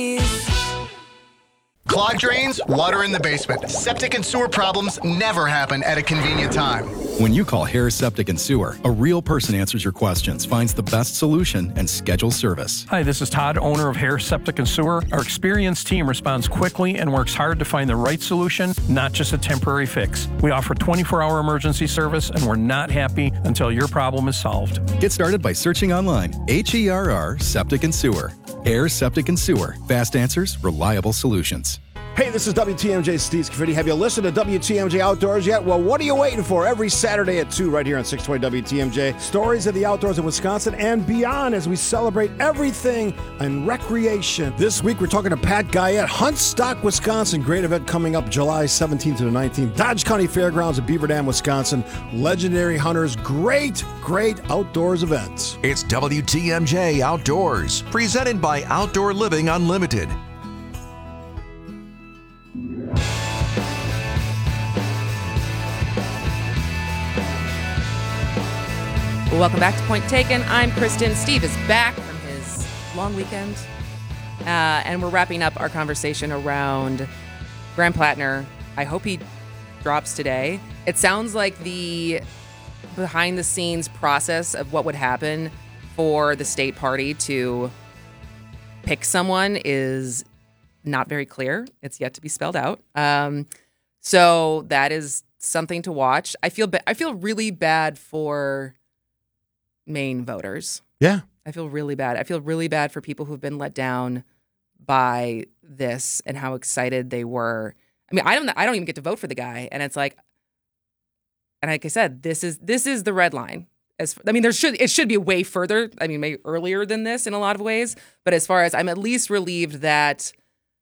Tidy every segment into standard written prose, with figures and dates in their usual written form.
Clogged drains, water in the basement. Septic and sewer problems never happen at a convenient time. When you call Harris Septic and Sewer, a real person answers your questions, finds the best solution, and schedules service. Hi, this is Todd, owner of Harris Septic and Sewer. Our experienced team responds quickly and works hard to find the right solution, not just a temporary fix. We offer 24-hour emergency service, and we're not happy until your problem is solved. Get started by searching online, HERR Septic and Sewer. Harris Septic and Sewer. Fast answers, reliable solutions. Hey, this is WTMJ Steve Scaffidi. Have you listened to WTMJ Outdoors yet? Well, what are you waiting for? Every Saturday at 2 right here on 620 WTMJ. Stories of the outdoors in Wisconsin and beyond as we celebrate everything in recreation. This week, we're talking to Pat Guyette, Hunt Stock, Wisconsin. Great event coming up July 17th to the 19th. Dodge County Fairgrounds in Beaver Dam, Wisconsin. Legendary hunters. Great outdoors events. It's WTMJ Outdoors, presented by Outdoor Living Unlimited. Welcome back to Point Taken. I'm Kristen. Steve is back from his long weekend. And we're wrapping up our conversation around Graham Plattner. I hope he drops today. It sounds like the behind-the-scenes process of what would happen for the state party to pick someone is not very clear. It's yet to be spelled out. So that is something to watch. I feel really bad for Maine voters. Yeah. I feel really bad. I feel really bad for people who've been let down by this and how excited they were. I mean, I don't even get to vote for the guy, and it's like, and like I said, this is the red line. It should be way further. I mean, maybe earlier than this in a lot of ways. But as far as I'm at least relieved that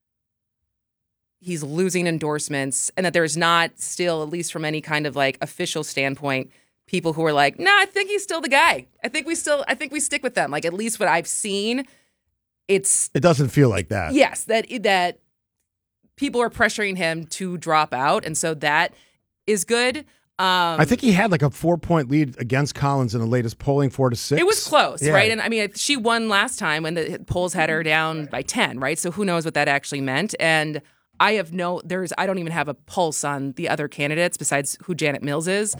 he's losing endorsements and that there's not still, at least from any kind of like official standpoint, people who are like, no, I think he's still the guy. I think we stick with them. Like, at least what I've seen, it doesn't feel like that. Yes, that people are pressuring him to drop out, and so that is good. I think he had like a 4-point lead against Collins in the latest polling, 4-6. It was close, yeah. Right? And I mean, she won last time when the polls had her down by 10, right? So who knows what that actually meant? And I don't even have a pulse on the other candidates besides who Janet Mills is.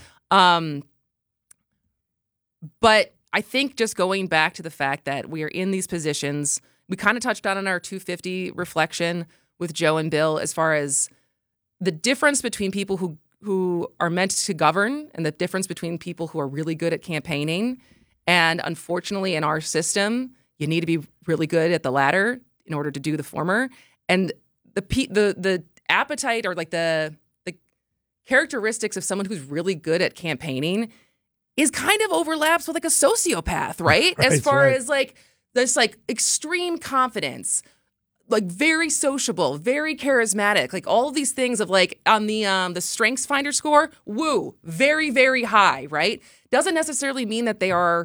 But I think just going back to the fact that we are in these positions, we kind of touched on in our 250 reflection with Joe and Bill as far as the difference between people who are meant to govern and the difference between people who are really good at campaigning. And unfortunately, in our system, you need to be really good at the latter in order to do the former. And the appetite or like the characteristics of someone who's really good at campaigning is kind of overlaps with like a sociopath, right? As far as like this like extreme confidence, like very sociable, very charismatic, like all of these things of like on the Strengths Finder score, woo, very, very high, right? Doesn't necessarily mean that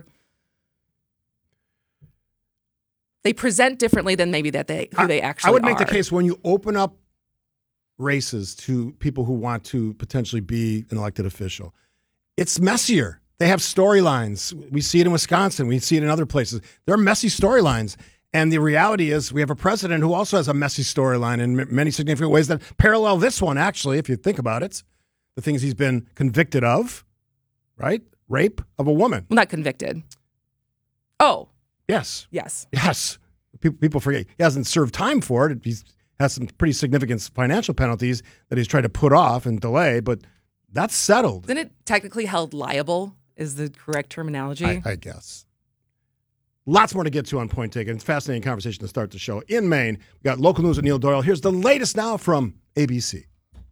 they present differently than maybe who they actually are. I would make the case when you open up races to people who want to potentially be an elected official, it's messier. They have storylines. We see it in Wisconsin. We see it in other places. There are messy storylines. And the reality is we have a president who also has a messy storyline in many significant ways that parallel this one, actually, if you think about it. The things he's been convicted of, right? Rape of a woman. Well, not convicted. Oh. Yes. Yes. Yes. People forget. He hasn't served time for it. He's has some pretty significant financial penalties that he's tried to put off and delay, but that's settled. Isn't it technically held liable is the correct terminology? I guess. Lots more to get to on Point Taken. It's a fascinating conversation to start the show. In Maine, we got local news with Neil Doyle. Here's the latest now from ABC.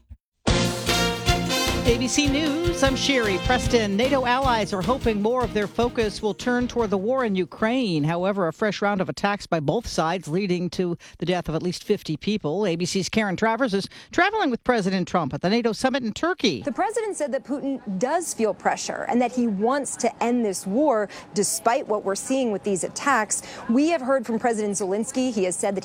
ABC News, I'm Sherry Preston. NATO allies are hoping more of their focus will turn toward the war in Ukraine. However, a fresh round of attacks by both sides leading to the death of at least 50 people. ABC's Karen Travers is traveling with President Trump at the NATO summit in Turkey. The president said that Putin does feel pressure and that he wants to end this war despite what we're seeing with these attacks. We have heard from President Zelensky. He has said that